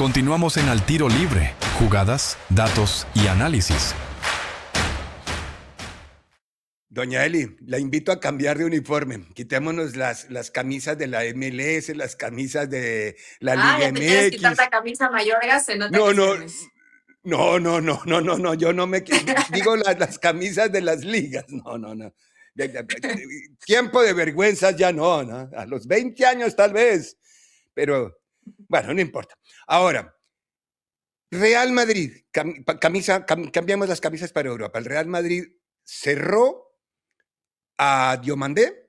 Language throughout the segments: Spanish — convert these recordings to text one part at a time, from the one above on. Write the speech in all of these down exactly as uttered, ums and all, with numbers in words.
Continuamos en Al Tiro Libre, jugadas, datos y análisis. Doña Eli, la invito a cambiar de uniforme. Quitémonos las, las camisas de la M L S, las camisas de la Ah, Liga ya te quieres quitar la M X. camisa mayorga, se nota No, que no, tienes. no, no, no, no, no, no, yo no me qui- digo las, las camisas de las ligas. No, no, no. De- de- de- tiempo de vergüenzas ya no, ¿no? A los veinte años tal vez, pero bueno, no importa. Ahora, Real Madrid, cam- pa- camisa, cam- cambiamos las camisas para Europa. El Real Madrid cerró a Diomandé,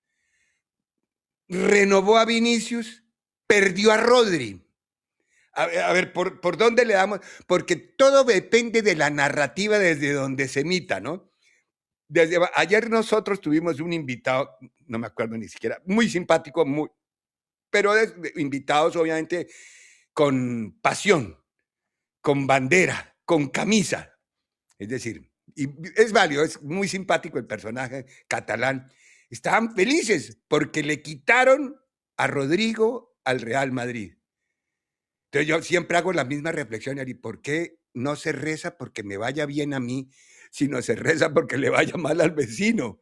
renovó a Vinicius, perdió a Rodri. A, a ver, ¿por, ¿por dónde le damos? Porque todo depende de la narrativa desde donde se emita, ¿no? Desde, ayer nosotros tuvimos un invitado, no me acuerdo ni siquiera, muy simpático, muy, pero de, de, invitados obviamente con pasión, con bandera, con camisa. Es decir, y es válido, es muy simpático el personaje catalán. Estaban felices porque le quitaron a Rodrigo al Real Madrid. Entonces yo siempre hago la misma reflexión, Ari, ¿por qué no se reza porque me vaya bien a mí, sino se reza porque le vaya mal al vecino?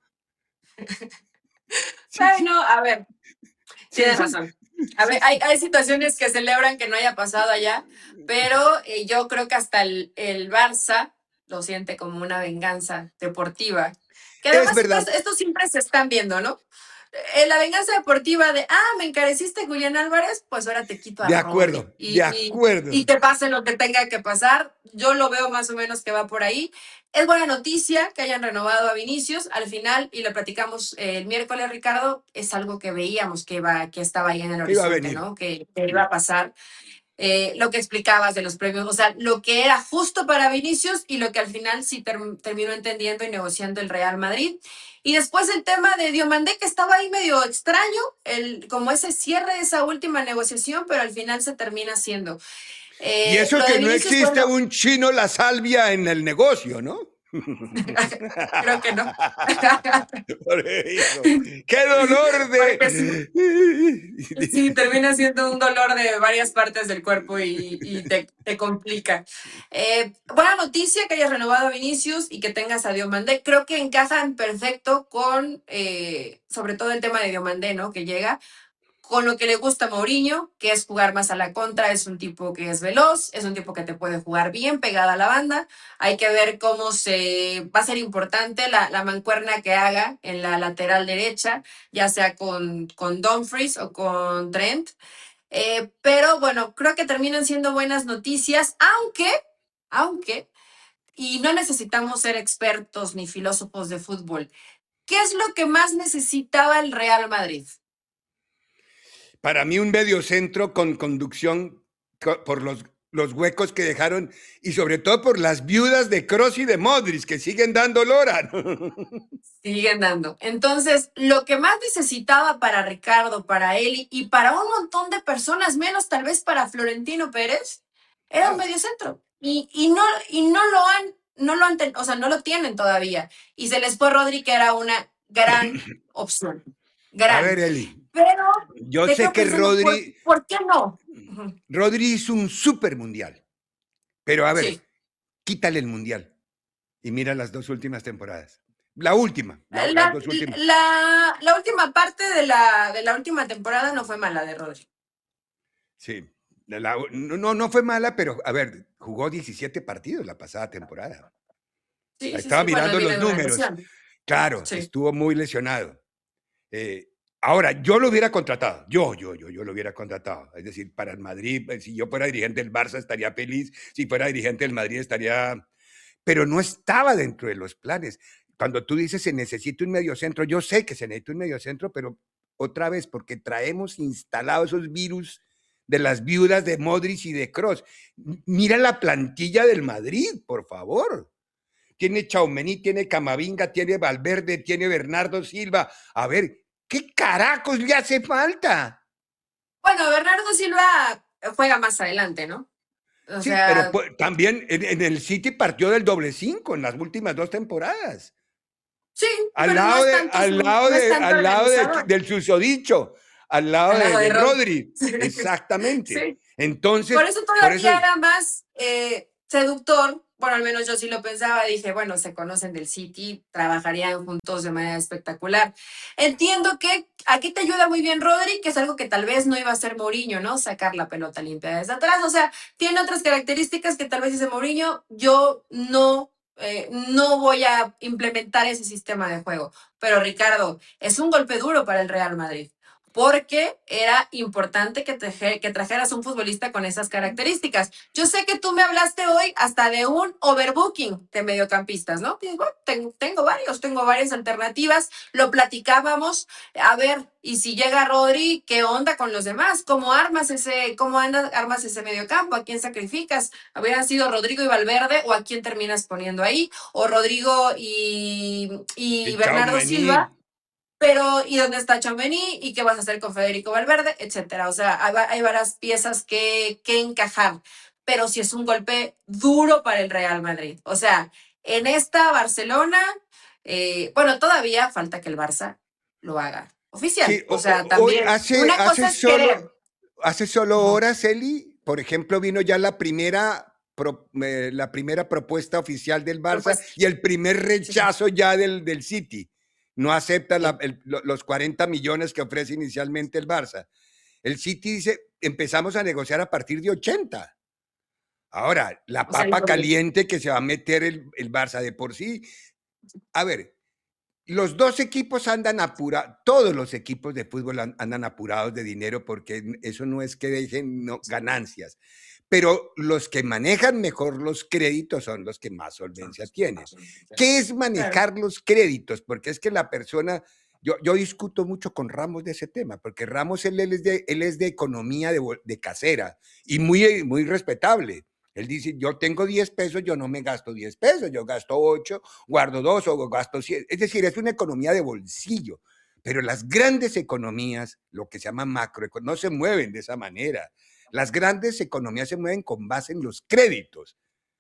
Sí, sí, Bueno, a ver, sí, tienes son, razón. A sí, ver, hay, hay situaciones que celebran que no haya pasado allá, pero eh, yo creo que hasta el, el Barça lo siente como una venganza deportiva. Que es además verdad. estos, estos siempre se están viendo, ¿no? Eh, la venganza deportiva de, ah, me encareciste Julián Álvarez, pues ahora te quito a De Rodri. acuerdo, de Y, y, acuerdo. y que pase lo que tenga que pasar. Yo lo veo más o menos que va por ahí. Es buena noticia que hayan renovado a Vinicius. Al final, y lo platicamos eh, el miércoles, Ricardo, es algo que veíamos que, iba, que estaba ahí en el ¿Qué iba a horizonte, venir? ¿no? Que, que iba a pasar. Eh, lo que explicabas de los premios, o sea, lo que era justo para Vinicius y lo que al final sí ter terminó entendiendo y negociando el Real Madrid. Y después el tema de Diomandé, que estaba ahí medio extraño, el, como ese cierre de esa última negociación, pero al final se termina haciendo. Y Eh, eso lo que de no Vinicius, existe bueno, un chino la salvia en el negocio, ¿no? creo que no. Por eso. ¡Qué dolor Porque sí, de! sí, termina siendo un dolor de varias partes del cuerpo y, y te, te complica. Eh, buena noticia que hayas renovado a Vinicius y que tengas a Diomandé. Creo que encajan perfecto con, eh, sobre todo el tema de Diomandé, ¿no? Que llega con lo que le gusta a Mourinho, que es jugar más a la contra. Es un tipo que es veloz, es un tipo que te puede jugar bien pegada a la banda. Hay que ver cómo se va a ser importante la, la mancuerna que haga en la lateral derecha, ya sea con, con Dumfries o con Trent. Eh, pero bueno, creo que terminan siendo buenas noticias, aunque, aunque, y no necesitamos ser expertos ni filósofos de fútbol. ¿Qué es lo que más necesitaba el Real Madrid? Para mí un mediocentro con conducción co- por los, los huecos que dejaron y sobre todo por las viudas de Kroos y de Modric que siguen dando lora. Siguen dando. Entonces, lo que más necesitaba para Ricardo, para Eli y para un montón de personas, menos tal vez para Florentino Pérez, era un Claro. mediocentro. Y, y, no, y no lo han, no lo han, o sea, no lo tienen todavía. Y se les fue Rodri, que era una gran opción. A Gran. ver, Eli, Pero yo me sé quedo que pensando, ¿por, Rodri, ¿por qué no? Ujú. Rodri hizo un super mundial, pero a Sí. ver, quítale el mundial y mira las dos últimas temporadas. La última, la- las La, dos últimas. la, la última parte de la, de la última temporada no fue mala de Rodri. Sí, la- no, no fue mala, pero a ver, jugó diecisiete partidos la pasada temporada. Sí, sí, Estaba sí. Bueno, mirando viene los de una números. lesión. Claro, Sí. estuvo muy lesionado. Eh, ahora, yo lo hubiera contratado. Yo, yo, yo, yo lo hubiera contratado. Es decir, para el Madrid, eh, si yo fuera dirigente del Barça estaría feliz. Si fuera dirigente del Madrid estaría... Pero no estaba dentro de los planes. Cuando tú dices se necesita un mediocentro, yo sé que se necesita un mediocentro, pero otra vez, porque traemos instalados esos virus de las viudas de Modric y de Kroos. Mira la plantilla del Madrid, por favor. Tiene Tchouaméni, tiene Camavinga, tiene Valverde, tiene Bernardo Silva. A ver, ¿qué carajos le hace falta? Bueno, Bernardo Silva juega más adelante, ¿no? O Sí, pero sea, pues, también en, en el City partió del doble cinco en las últimas dos temporadas. sí, Al pero no lado, es de, tanto al su, lado, no es de, tanto al lado de- organizador. del susodicho. al lado Al de, lado de de Rod. Rodri. Exactamente. Sí. Entonces, Por eso por eso, todavía era más eh, seductor. Bueno, al menos yo sí lo pensaba. Dije, bueno, se conocen del City, trabajarían juntos de manera espectacular. Entiendo que aquí te ayuda muy bien Rodri, que es algo que tal vez no iba a hacer Mourinho, ¿no? Sacar la pelota limpia desde atrás. O sea, tiene otras características que tal vez dice Mourinho. Yo no, eh, no voy a implementar ese sistema de juego. Pero Ricardo, es un golpe duro para el Real Madrid porque era importante que, te, que trajeras un futbolista con esas características. Yo sé que tú me hablaste hoy hasta de un overbooking de mediocampistas, ¿no? Y bueno, tengo, tengo varios, tengo varias alternativas, lo platicábamos, a ver, y si llega Rodri, ¿qué onda con los demás? ¿Cómo armas ese, cómo anda, armas ese mediocampo? ¿A quién sacrificas? ¿Habrían sido Rodrigo y Valverde o a quién terminas poniendo ahí? ¿O Rodrigo y, y y Bernardo Silva? Tchouaméni. Pero, ¿y dónde está Tchouaméni? ¿Y qué vas a hacer con Federico Valverde? Etcétera. O sea, hay, hay varias piezas que, que encajar. Pero sí es un golpe duro para el Real Madrid. O sea, en esta Barcelona, eh, bueno, todavía falta que el Barça lo haga oficial. Sí, O o- sea, o- hoy también, hace, una hace cosa es querer. solo, hace solo Ujú. horas, Eli, por ejemplo, vino ya la primera, pro- eh, la primera propuesta oficial del Pero Barça pues, y el primer sí, sí, rechazo ya del, del City. No acepta la- sí. el- lo- los cuarenta millones que ofrece inicialmente el Barça. El City dice, empezamos a negociar a partir de ochenta. Ahora, la O sea, papa el doble. caliente que se va a meter el, el Barça de por sí. A ver, los dos equipos andan apurados, todos los equipos de fútbol andan apurados de dinero porque eso no es que dejen no, ganancias, pero los que manejan mejor los créditos son los que más solvencia tienen. ¿Qué es Claro. manejar los créditos? Porque es que la persona, yo, yo discuto mucho con Ramos de ese tema, porque Ramos él, él es, de, él es de economía de, de casera y muy, muy respetable. Él dice, yo tengo diez pesos, yo no me gasto diez pesos, yo gasto ocho, guardo dos o gasto cien. Es decir, es una economía de bolsillo. Pero las grandes economías, lo que se llama macro, no se mueven de esa manera. Las grandes economías se mueven con base en los créditos.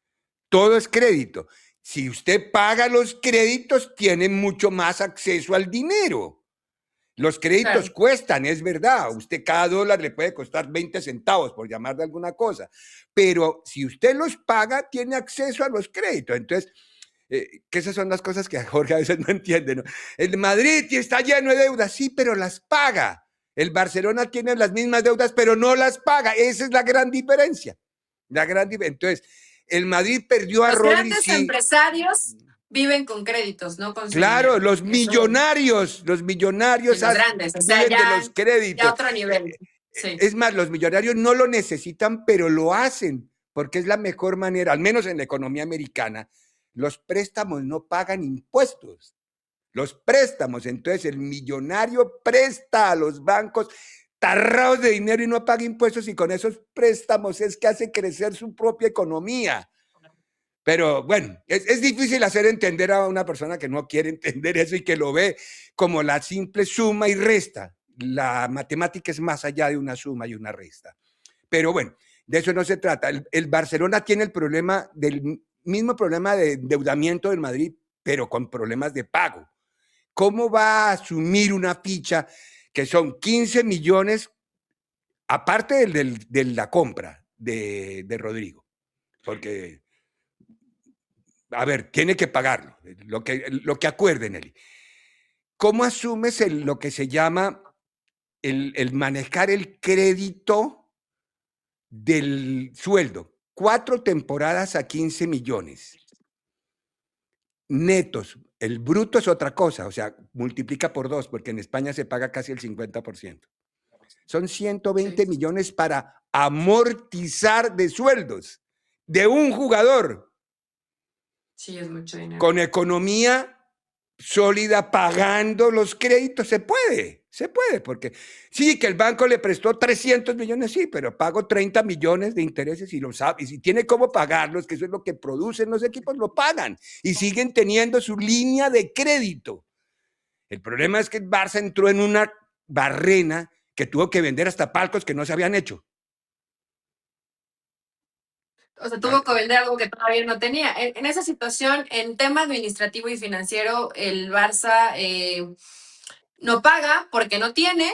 Todo es crédito. Si usted paga los créditos, tiene mucho más acceso al dinero. Los créditos Claro. cuestan, es verdad. Usted cada dólar le puede costar veinte centavos, por llamar de alguna cosa. Pero si usted los paga, tiene acceso a los créditos. Entonces, eh, que esas son las cosas que Jorge a veces no entiende, ¿no? El Madrid está lleno de deudas, sí, pero las paga. El Barcelona tiene las mismas deudas, pero no las paga. Esa es la gran diferencia. La gran diferencia. Entonces, el Madrid perdió a Los Rodri, grandes sí. empresarios viven con créditos, no con su Claro, dinero. los Eso, millonarios, los millonarios y los grandes, o sea, viven de ya, los ya créditos. otro nivel. Sí. Es más, los millonarios no lo necesitan, pero lo hacen, porque es la mejor manera, al menos en la economía americana. Los préstamos no pagan impuestos. Los préstamos, entonces el millonario presta a los bancos tarrados de dinero y no paga impuestos, y con esos préstamos es que hace crecer su propia economía. Pero bueno, es, es, difícil hacer entender a una persona que no quiere entender eso y que lo ve como la simple suma y resta. La matemática es más allá de una suma y una resta. Pero bueno, de eso no se trata. El, el Barcelona tiene el problema del mismo problema de endeudamiento del Madrid, pero con problemas de pago. ¿Cómo va a asumir una ficha que son quince millones, aparte del, del, de la compra de, de Rodrigo? Porque a ver, tiene que pagarlo, lo que, lo que acuerden, Eli. ¿Cómo asumes el, lo que se llama el, el manejar el crédito del sueldo? Cuatro temporadas a quince millones netos. El bruto es otra cosa, o sea, multiplica por dos, porque en España se paga casi el cincuenta por ciento. Son ciento veinte sí. millones para amortizar de sueldos de un jugador. Sí, es mucho dinero. Con economía sólida, pagando los créditos, se puede, se puede, porque sí, que el banco le prestó trescientos millones, sí, pero pago treinta millones de intereses y lo sabe, y si tiene cómo pagarlos, que eso es lo que producen los equipos, lo pagan y siguen teniendo su línea de crédito. El problema es que el Barça entró en una barrena que tuvo que vender hasta palcos que no se habían hecho. O sea, tuvo que vender algo que todavía no tenía. En, en esa situación, en tema administrativo y financiero, el Barça eh, no paga porque no tiene,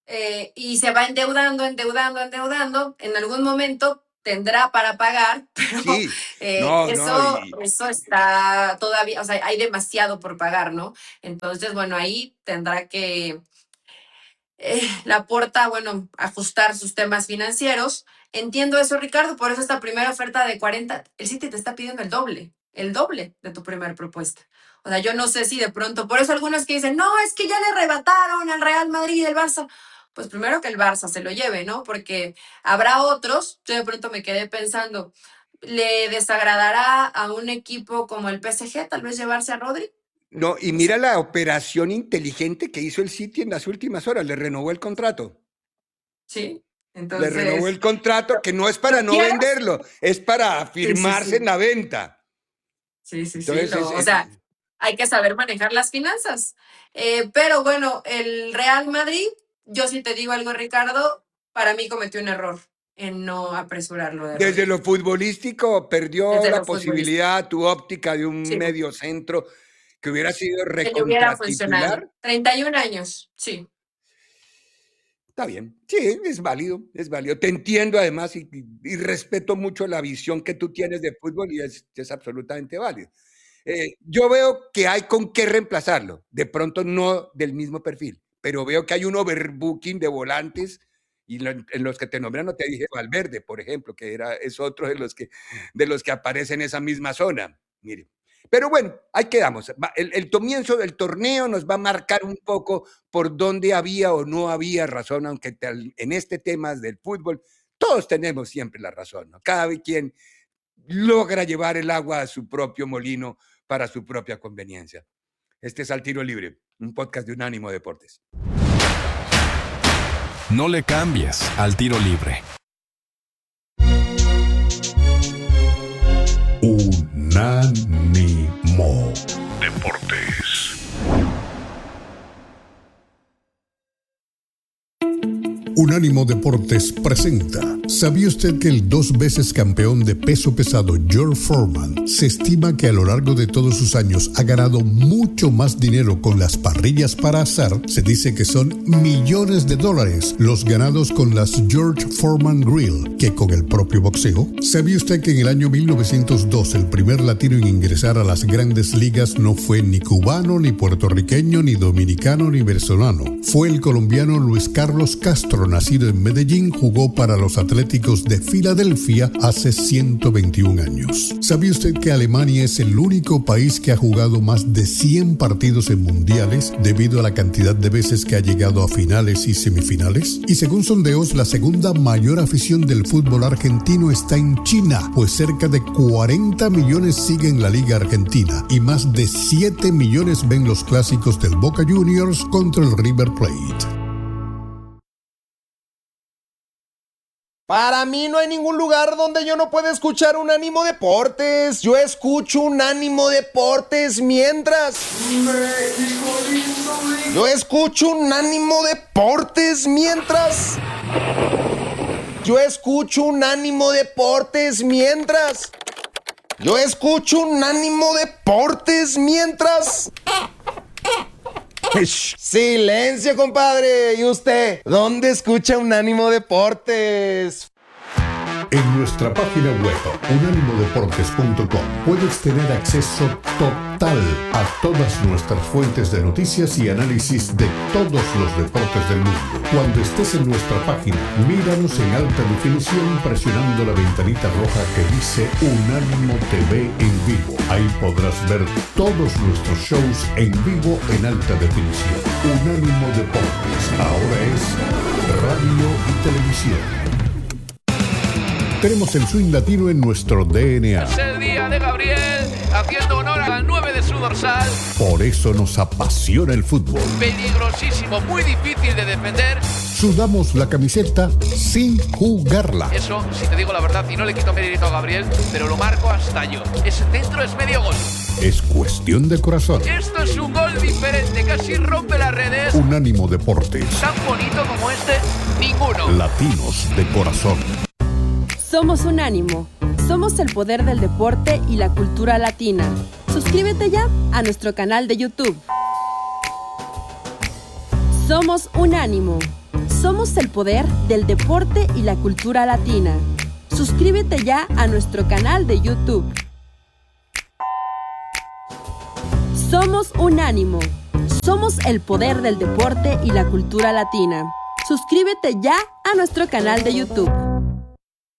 eh, y se va endeudando, endeudando, endeudando. En algún momento tendrá para pagar, pero Sí, eh, no, eso, no, y eso está todavía, o sea, hay demasiado por pagar, ¿no? Entonces, bueno, ahí tendrá que eh, Laporta, bueno, ajustar sus temas financieros. Entiendo eso, Ricardo, por eso esta primera oferta de cuarenta, el City te está pidiendo el doble, el doble de tu primera propuesta. O sea, yo no sé si de pronto, por eso algunos que dicen, no, es que ya le arrebataron al Real Madrid y el Barça. Pues primero que el Barça se lo lleve, ¿no? Porque habrá otros, yo de pronto me quedé pensando, ¿le desagradará a un equipo como el P S G tal vez llevarse a Rodri? no, y No mira sé. la operación inteligente que hizo el City en las últimas horas, le renovó el contrato. Sí, Le renovó entonces, el contrato, que no es para ¿lo no quieres? venderlo, es para Sí, sí, afirmarse en sí. la venta. Sí, sí, sí, Entonces, no, o es, sea, es- hay que saber manejar las finanzas. Eh, pero bueno, el Real Madrid, yo sí te digo algo, Ricardo, para mí cometió un error en no apresurarlo de desde Rodri, lo futbolístico perdió desde la lo futbolístico. posibilidad, tu óptica de un Sí, medio centro que hubiera sido que le hubiera funcionado. recontratitular. treinta y un años, sí. Está bien, sí, es válido, es válido. Te entiendo además y, y- y respeto mucho la visión que tú tienes de fútbol y es, es absolutamente válido. Eh, yo veo que hay con qué reemplazarlo, de pronto no del mismo perfil, pero veo que hay un overbooking de volantes y lo- en los que te nombran, no te dije Valverde, por ejemplo, que era, es otro de los que, de los que aparece en esa misma zona. Mire. Pero bueno, ahí quedamos. Va- El, el comienzo del torneo nos va a marcar un poco por dónde había o no había razón, aunque tal- en este tema del fútbol todos tenemos siempre la razón, ¿no? Cada quien logra llevar el agua a su propio molino para su propia conveniencia. Este es Al Tiro Libre, un podcast de Unánimo Deportes. No le cambies al tiro libre. Unánimo Deportes. Unánimo Deportes presenta. ¿Sabía usted que el dos veces campeón de peso pesado George Foreman se estima que a lo largo de todos sus años ha ganado mucho más dinero con las parrillas para asar? Se dice que son millones de dólares los ganados con las George Foreman Grill que con el propio boxeo. ¿Sabía usted que en el año mil novecientos dos el primer latino en ingresar a las grandes ligas no fue ni cubano, ni puertorriqueño, ni dominicano, ni venezolano? Fue el colombiano Luis Carlos Castro, nacido en Medellín, jugó para los Atléticos de Filadelfia hace ciento veintiún años. ¿Sabía usted que Alemania es el único país que ha jugado más de cien partidos en mundiales debido a la cantidad de veces que ha llegado a finales y semifinales? Y según sondeos, la segunda mayor afición del fútbol argentino está en China, pues cerca de cuarenta millones siguen la Liga Argentina y más de siete millones ven los clásicos del Boca Juniors contra el River Plate. Para mí no hay ningún lugar donde yo no pueda escuchar Unánimo Deportes. Yo escucho Unánimo Deportes mientras... Yo escucho Unánimo Deportes mientras... Yo escucho Unánimo Deportes mientras... Yo escucho Unánimo Deportes mientras... Silencio, compadre. ¿Y usted? ¿Dónde escucha Unánimo Deportes? En nuestra página web, unánimo deportes punto com, puedes tener acceso total a todas nuestras fuentes de noticias y análisis de todos los deportes del mundo. Cuando estés en nuestra página, míranos en alta definición presionando la ventanita roja que dice Unánimo T V en vivo. Ahí podrás ver todos nuestros shows en vivo en alta definición. Unánimo Deportes, ahora es radio y televisión. Tenemos el swing latino en nuestro D N A. Es el día de Gabriel, haciendo honor al nueve de su dorsal. Por eso nos apasiona el fútbol. Peligrosísimo, muy difícil de defender. Sudamos la camiseta sin jugarla. Eso, si te digo la verdad, y no le quito mérito a Gabriel, pero lo marco hasta yo. Ese centro es medio gol. Es cuestión de corazón. Esto es un gol diferente, casi rompe las redes. Unánimo Deportes. Tan bonito como este, ninguno. Latinos de corazón. Somos Unánimo. Somos el poder del deporte y la cultura latina. Suscríbete ya a nuestro canal de YouTube. Somos Unánimo. Somos el poder del deporte y la cultura latina. Suscríbete ya a nuestro canal de YouTube. Somos Unánimo. Somos el poder del deporte y la cultura latina. Suscríbete ya a nuestro canal de YouTube.